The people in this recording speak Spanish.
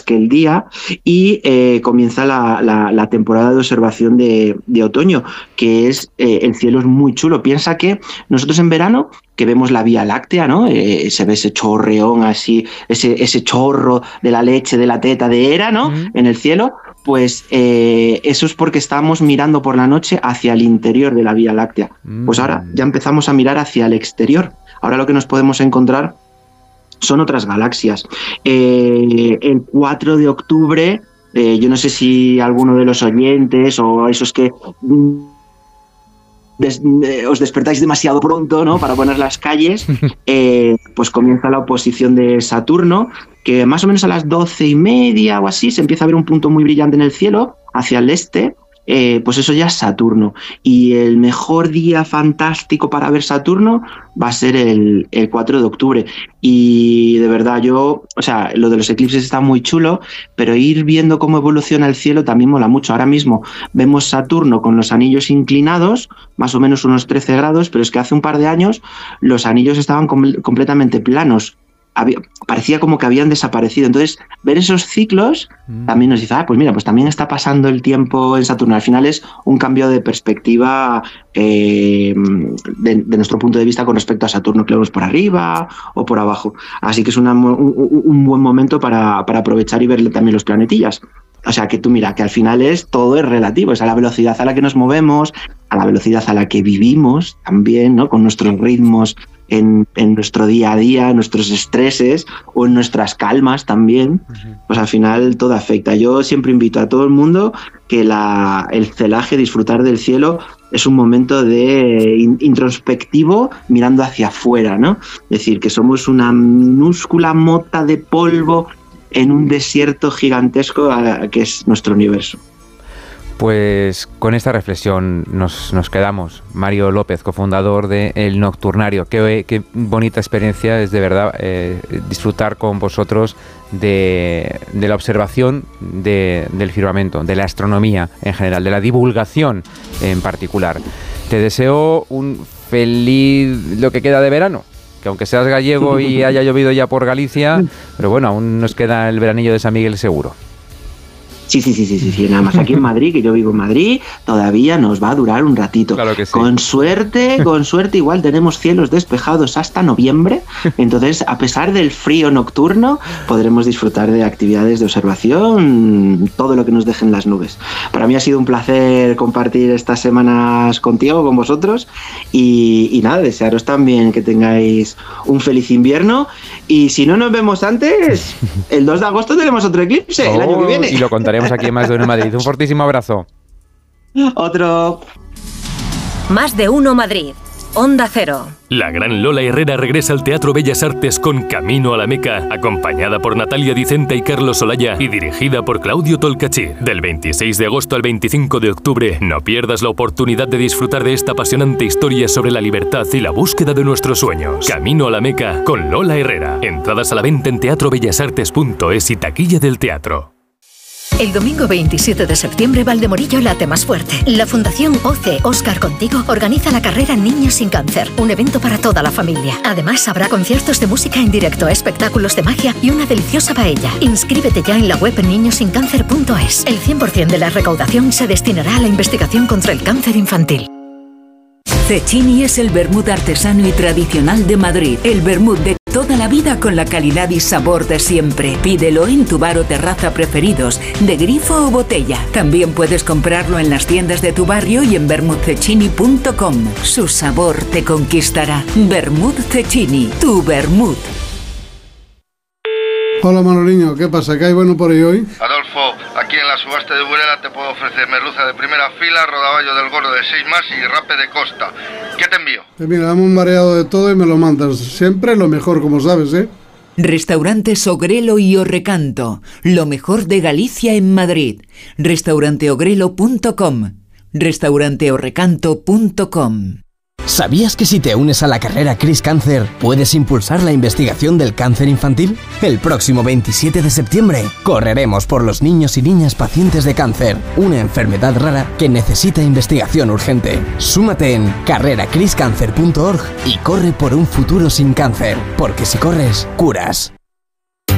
que el día, y comienza la temporada de observación de otoño, que es el cielo es muy chulo. Piensa que nosotros en verano, que vemos la Vía Láctea, ¿no? Se ve ese chorreón así, ese chorro de la leche, de la teta de Hera, ¿no? En el cielo. Pues eso es porque estábamos mirando por la noche hacia el interior de la Vía Láctea. Pues ahora ya empezamos a mirar hacia el exterior. Ahora lo que nos podemos encontrar son otras galaxias. El 4 de octubre, yo no sé si alguno de los oyentes o esos que os despertáis demasiado pronto, ¿no?, para poner las calles, pues comienza la oposición de Saturno, que más o menos a las 12:30 o así se empieza a ver un punto muy brillante en el cielo hacia el este. Pues eso ya es Saturno, y el mejor día fantástico para ver Saturno va a ser el 4 de octubre. Y de verdad lo de los eclipses está muy chulo, pero ir viendo cómo evoluciona el cielo también mola mucho. Ahora mismo vemos Saturno con los anillos inclinados, más o menos unos 13 grados, pero es que hace un par de años los anillos estaban completamente planos. Parecía como que habían desaparecido. Entonces, ver esos ciclos también nos dice, pues mira, pues también está pasando el tiempo en Saturno. Al final es un cambio de perspectiva de nuestro punto de vista con respecto a Saturno, que lo vemos por arriba o por abajo. Así que es un buen momento para aprovechar y ver también los planetillas. O sea, que tú mira, que al final todo es relativo, es a la velocidad a la que nos movemos, a la velocidad a la que vivimos también, ¿no?, con nuestros ritmos en nuestro día a día, en nuestros estreses o en nuestras calmas también. Pues al final todo afecta. Yo siempre invito a todo el mundo que el celaje, disfrutar del cielo, es un momento de introspectivo mirando hacia afuera, ¿no? Es decir, que somos una minúscula mota de polvo en un desierto gigantesco que es nuestro universo. Pues con esta reflexión nos quedamos. Mario López, cofundador de El Nocturnario. Qué bonita experiencia es, de verdad, disfrutar con vosotros de la observación del firmamento, de la astronomía en general, de la divulgación en particular. Te deseo un feliz lo que queda de verano, que aunque seas gallego y haya llovido ya por Galicia, pero bueno, aún nos queda el veranillo de San Miguel seguro. Sí, nada más aquí en Madrid, que yo vivo en Madrid, todavía nos va a durar un ratito. Claro que sí. Con suerte igual tenemos cielos despejados hasta noviembre, entonces a pesar del frío nocturno podremos disfrutar de actividades de observación, todo lo que nos dejen las nubes. Para mí ha sido un placer compartir estas semanas contigo, con vosotros, y nada, desearos también que tengáis un feliz invierno, y si no nos vemos antes, el 2 de agosto tenemos otro eclipse, el año que viene. Y lo contaremos aquí en Más de Uno Madrid. Un fortísimo abrazo. Otro. Más de Uno Madrid. Onda Cero. La gran Lola Herrera regresa al Teatro Bellas Artes con Camino a la Meca, acompañada por Natalia Dicenta y Carlos Olaya y dirigida por Claudio Tolcachir. Del 26 de agosto al 25 de octubre, no pierdas la oportunidad de disfrutar de esta apasionante historia sobre la libertad y la búsqueda de nuestros sueños. Camino a la Meca con Lola Herrera. Entradas a la venta en teatrobellasartes.es y taquilla del teatro. El domingo 27 de septiembre, Valdemorillo late más fuerte. La Fundación OCE Óscar Contigo organiza la carrera Niños sin Cáncer, un evento para toda la familia. Además, habrá conciertos de música en directo, espectáculos de magia y una deliciosa paella. Inscríbete ya en la web niñosincancer.es. El 100% de la recaudación se destinará a la investigación contra el cáncer infantil. Cecchini es el vermut artesano y tradicional de Madrid. El vermut de toda la vida con la calidad y sabor de siempre. Pídelo en tu bar o terraza preferidos, de grifo o botella. También puedes comprarlo en las tiendas de tu barrio y en vermutcecchini.com. Su sabor te conquistará. Vermut Cecchini, tu vermut. Hola Manoliño, ¿qué pasa? ¿Qué hay bueno por ahí hoy? Adolfo, aquí en la subasta de Burela te puedo ofrecer merluza de primera fila, rodaballo del gordo de 6 más y rape de costa. ¿Qué te envío? Mira, dame un mareado de todo y me lo mandas. Siempre lo mejor, como sabes, ¿eh? Restaurantes Ogrelo y Orrecanto, lo mejor de Galicia en Madrid. Restauranteogrelo.com, restauranteorrecanto.com. ¿Sabías que si te unes a la carrera Cris Cáncer puedes impulsar la investigación del cáncer infantil? El próximo 27 de septiembre correremos por los niños y niñas pacientes de cáncer, una enfermedad rara que necesita investigación urgente. Súmate en carreracriscancer.org y corre por un futuro sin cáncer, porque si corres, curas.